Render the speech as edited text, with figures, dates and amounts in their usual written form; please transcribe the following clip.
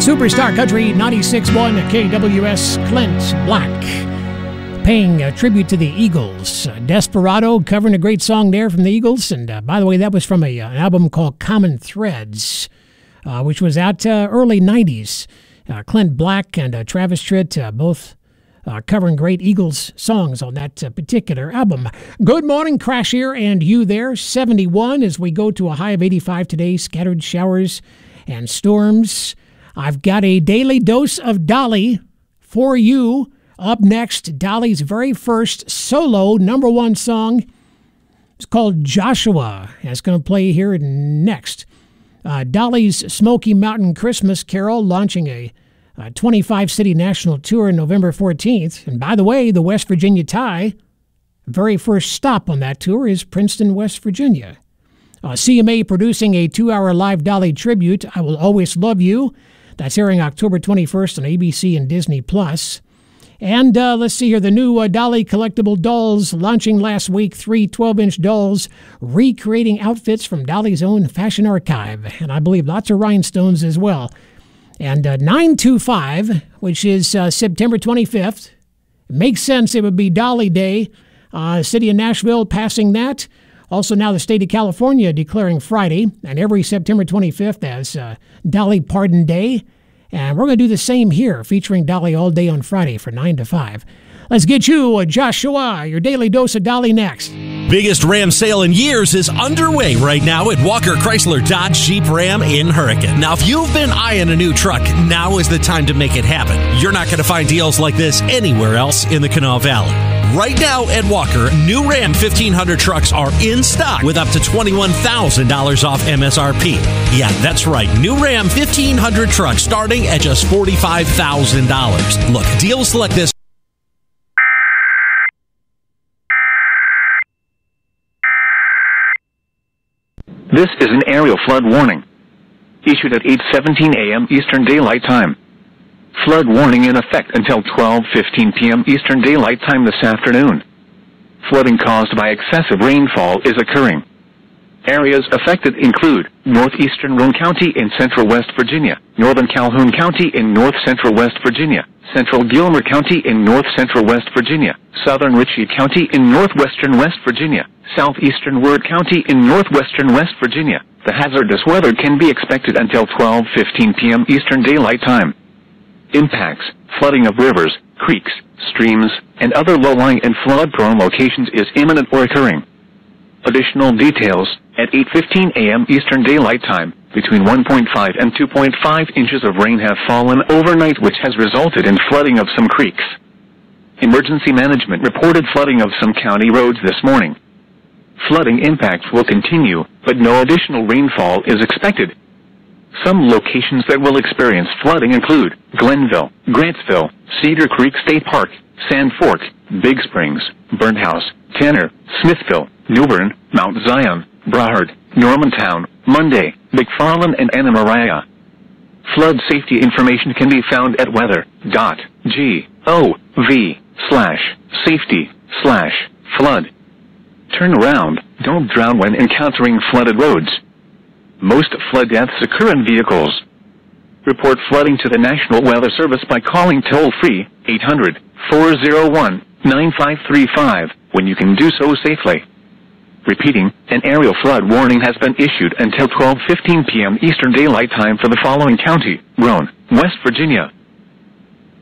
Superstar Country 96.1 KWS, Clint Black, paying tribute to the Eagles. Desperado, covering a great song there from the Eagles. And by the way, that was from an album called Common Threads, which was out early 90s. Clint Black and Travis Tritt, both covering great Eagles songs on that particular album. Good morning, Crash here, and you there. 71 as we go to a high of 85 today. Scattered showers and storms. I've got a daily dose of Dolly for you. Up next, Dolly's very first solo #1 song. It's called Joshua. It's going to play here next. Dolly's Smoky Mountain Christmas Carol launching a 25-city national tour November 14th. And by the way, the West Virginia tie, very first stop on that tour is Princeton, West Virginia. CMA producing a 2-hour live Dolly tribute, I Will Always Love You. That's airing October 21st on ABC and Disney+. And let's see here, the new Dolly collectible dolls launching last week. 3 12-inch dolls recreating outfits from Dolly's own fashion archive. And I believe lots of rhinestones as well. And 9/25, which is September 25th. It makes sense it would be Dolly Day. City of Nashville passing that. Also now the state of California declaring Friday and every September 25th as Dolly Pardon Day. And we're going to do the same here, featuring Dolly all day on Friday from 9 to 5. Let's get you, Joshua, your daily dose of Dolly next. Biggest Ram sale in years is underway right now at Walker Chrysler Dodge Jeep Ram in Hurricane. Now, if you've been eyeing a new truck, now is the time to make it happen. You're not going to find deals like this anywhere else in the Kanawha Valley. Right now at Walker, new Ram 1500 trucks are in stock with up to $21,000 off MSRP. Yeah, that's right. New Ram 1500 trucks starting at just $45,000. Look, deals like this. This is an aerial flood warning, issued at 8:17 a.m. Eastern Daylight Time. Flood warning in effect until 12:15 p.m. Eastern Daylight Time this afternoon. Flooding caused by excessive rainfall is occurring. Areas affected include northeastern Roane County in central West Virginia, northern Calhoun County in north central West Virginia, central Gilmer County in north central West Virginia, southern Ritchie County in northwestern West Virginia, southeastern Ward County in northwestern West Virginia. The hazardous weather can be expected until 12:15 p.m. Eastern Daylight Time. Impacts: flooding of rivers, creeks, streams, and other low-lying and flood-prone locations is imminent or occurring. Additional details: at 8:15 a.m. Eastern Daylight Time, between 1.5 and 2.5 inches of rain have fallen overnight, which has resulted in flooding of some creeks. Emergency management reported flooding of some county roads this morning. Flooding impacts will continue, but no additional rainfall is expected. Some locations that will experience flooding include Glenville, Grantsville, Cedar Creek State Park, Sand Fork, Big Springs, Burnt House, Tanner, Smithville, New Bern, Mount Zion, Broward, Normantown, Monday, McFarland, and Anna Maria. Flood safety information can be found at weather.gov/safety/flood. Turn around, don't drown when encountering flooded roads. Most flood deaths occur in vehicles. Report flooding to the National Weather Service by calling toll-free 800-401-9535 when you can do so safely. Repeating, an aerial flood warning has been issued until 12:15 p.m. Eastern Daylight Time for the following county: Roane, West Virginia,